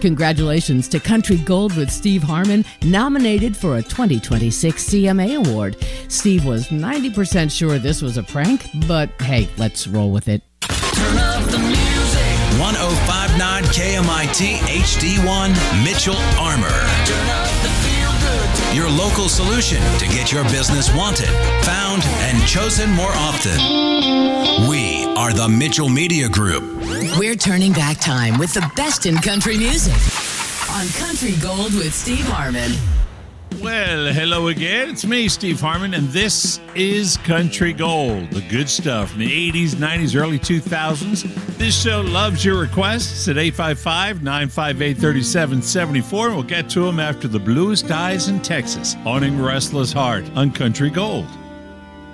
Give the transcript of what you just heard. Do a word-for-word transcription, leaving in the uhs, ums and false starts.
Congratulations to Country Gold with Steve Harmon, nominated for a twenty twenty-six C M A award. Steve was ninety percent sure this was a prank, but hey, let's roll with it. Turn up the music. one oh five point nine K M I T H D one, Mitchell Armor. Turn up the feel good. Your local solution to get your business wanted, found, and chosen more often. We are the Mitchell Media Group. We're turning back time with the best in country music on Country Gold with Steve Harmon. Well, hello again. It's me, Steve Harmon, and this is Country Gold, the good stuff from the eighties, nineties, early two thousands. This show loves your requests at eight five five, nine five eight, three seven seven four, and we'll get to them after the bluest eyes in Texas, Haunting Restless Heart on Country Gold.